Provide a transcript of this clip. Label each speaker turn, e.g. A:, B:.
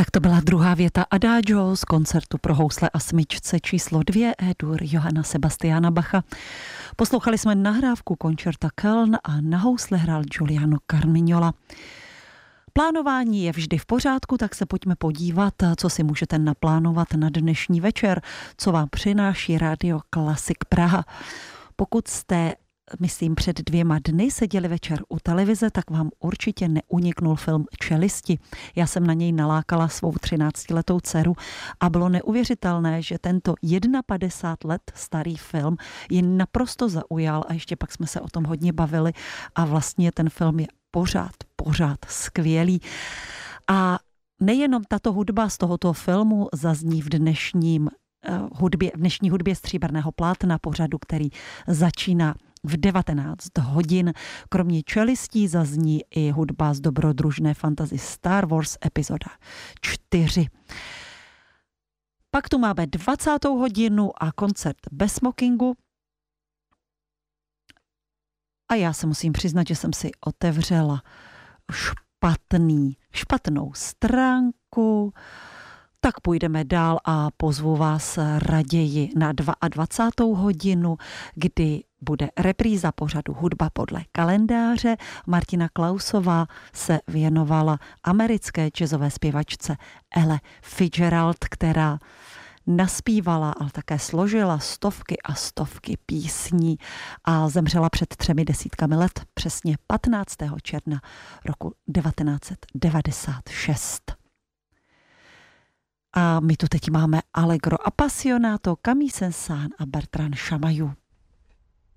A: To byla druhá věta Adagio z koncertu pro housle a smyčce číslo 2 E-dur Johanna Sebastiana Bacha. Poslouchali jsme nahrávku Concerta Köln a na housle hrál Giuliano Carmignola. Plánování je vždy v pořádku, tak se pojďme podívat, co si můžete naplánovat na dnešní večer, co vám přináší Radio Klasik Praha. Pokud jste, myslím, před 2 dny seděli večer u televize, tak vám určitě neuniknul film Čelisti. Já jsem na něj nalákala svou 13letou dceru a bylo neuvěřitelné, že tento 51 let starý film ji naprosto zaujal a ještě pak jsme se o tom hodně bavili a vlastně ten film je pořád skvělý. A nejenom tato hudba z tohoto filmu zazní v dnešní hudbě stříbrného plátna pořadu, který začíná v 19 hodin. Kromě Čelistí zazní i hudba z dobrodružné fantasy Star Wars epizoda 4. Pak tu máme 20. hodinu a koncert bez smokingu. A já se musím přiznat, že jsem si otevřela špatnou stránku. Tak půjdeme dál a pozvu vás raději na 22. hodinu, kdy bude repríza pořadu Hudba podle kalendáře. Martina Klausová se věnovala americké jazzové zpěvačce Elle Fitzgerald, která naspívala, ale také složila stovky a stovky písní a zemřela před 30 let, přesně 15. června roku 1996. A my tu teď máme Allegro Appassionato, Camille Saint-Saëns a Bertrand Chamayou.